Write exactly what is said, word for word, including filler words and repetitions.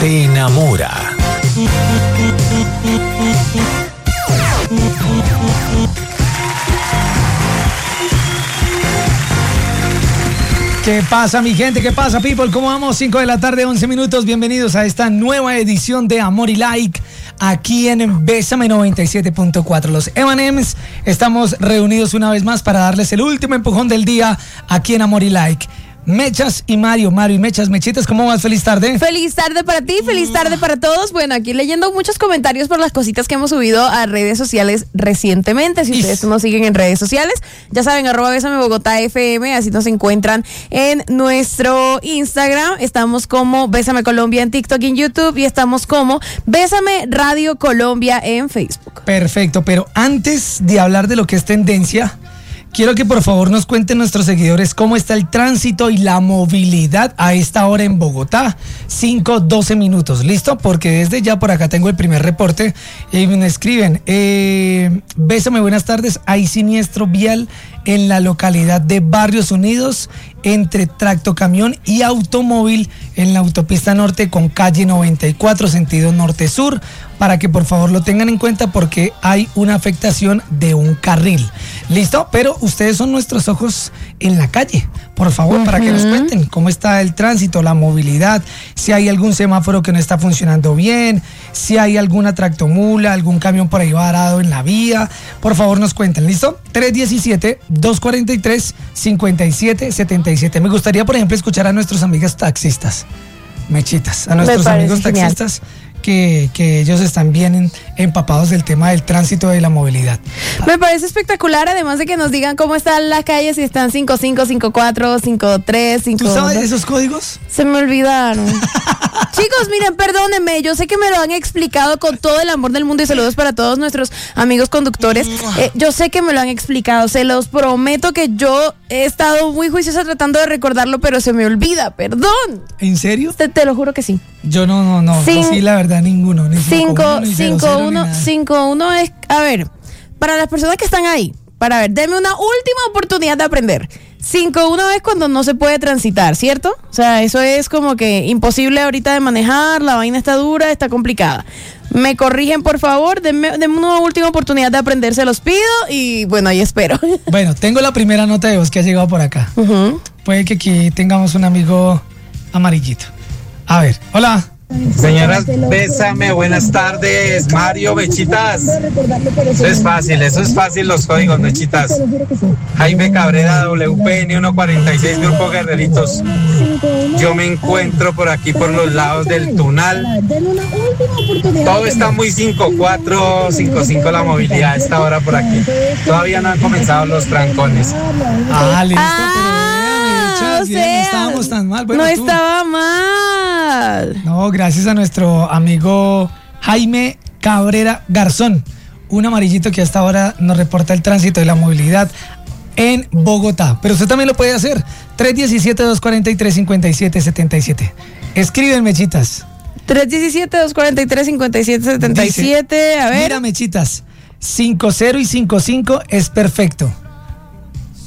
te enamora. ¿Qué pasa, mi gente? ¿Qué pasa, people? ¿Cómo vamos? cinco de la tarde, once minutos. Bienvenidos a esta nueva edición de Amor y Like aquí en Bésame noventa y siete punto cuatro. Los eme and eme's estamos reunidos una vez más para darles el último empujón del día aquí en Amor y Like. Mechas y Mario, Mario y Mechas, Mechitas, ¿cómo vas? Feliz tarde. Feliz tarde para ti, feliz tarde para todos. Bueno, aquí leyendo muchos comentarios por las cositas que hemos subido a redes sociales recientemente. Si ustedes nos siguen en redes sociales, ya saben, arroba Bésame Bogotá F M, así nos encuentran en nuestro Instagram. Estamos como Bésame Colombia en TikTok y en YouTube, y estamos como Bésame Radio Colombia en Facebook. Perfecto, pero antes de hablar de lo que es tendencia, quiero que por favor nos cuenten nuestros seguidores cómo está el tránsito y la movilidad a esta hora en Bogotá. cinco, doce minutos, ¿listo? Porque desde ya por acá tengo el primer reporte y me escriben, eh, Bésame, buenas tardes, hay siniestro vial en la localidad de Barrios Unidos entre tractocamión y automóvil en la autopista norte con calle noventa y cuatro sentido norte-sur, para que por favor lo tengan en cuenta porque hay una afectación de un carril. ¿Listo? Pero ustedes son nuestros ojos en la calle, por favor, uh-huh. para que nos cuenten cómo está el tránsito, la movilidad, si hay algún semáforo que no está funcionando bien, si hay alguna tractomula, algún camión por ahí varado en la vía, por favor nos cuenten. ¿Listo? tres diecisiete, dos cuarenta y tres, cincuenta y siete setenta y siete. Me gustaría, por ejemplo, escuchar a nuestros amigos taxistas, Mechitas, a nuestros amigos genial. taxistas, que, que ellos están bien en, empapados del tema del tránsito y de la movilidad. Me parece espectacular, además de que nos digan cómo están las calles, si están cinco cinco, cinco cuatro, cinco tres, cinco ¿Tú sabes esos códigos? Se me olvidaron. Chicos, miren, perdónenme, yo sé que me lo han explicado con todo el amor del mundo, y saludos para todos nuestros amigos conductores. Eh, yo sé que me lo han explicado, se los prometo que yo he estado muy juiciosa tratando de recordarlo, pero se me olvida, perdón. ¿En serio? Te, te lo juro que sí. Yo no, no, no, Cin- no sí, la verdad, ninguno. Ni cinco uno, cinco uno es, a ver, para las personas que están ahí, para ver, denme una última oportunidad de aprender. cinco uno es cuando no se puede transitar, ¿cierto? O sea, eso es como que imposible ahorita de manejar, la vaina está dura, está complicada. Me corrigen, por favor, denme, denme una última oportunidad de aprender, se los pido, y bueno, ahí espero. Bueno, tengo la primera nota de voz que ha llegado por acá. Uh-huh. Puede que aquí tengamos un amigo amarillito. A ver, hola. Señoras, Bésame, buenas tardes, Mario, Mechitas. Eso es fácil, eso es fácil, los códigos, Mechitas. Jaime Cabrera, W P N ciento cuarenta y seis, Grupo Guerreritos. Yo me encuentro por aquí por los lados del Tunal. Todo está muy cinco cuatro, cinco cinco la movilidad a esta hora por aquí. Todavía no han comenzado los trancones. Ah, listo, ah, pero o sea, no estábamos tan mal. Bueno, no tú. estaba mal. No, gracias a nuestro amigo Jaime Cabrera Garzón, un amarillito que hasta ahora nos reporta el tránsito y la movilidad en Bogotá. Pero usted también lo puede hacer. tres diecisiete, dos cuarenta y tres, cincuenta y siete setenta y siete. Escriben, Mechitas. tres diecisiete, dos cuarenta y tres, cincuenta y siete setenta y siete. A ver. Mira, Mechitas, cinco cero y cinco cinco es perfecto.